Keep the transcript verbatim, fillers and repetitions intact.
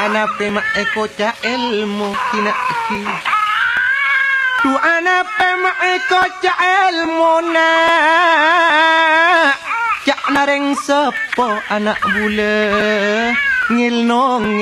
anape mak eko ca ilmu kinak ki tu anape mak eko ca ilmu na cak nareng sepo anak bule ngilnong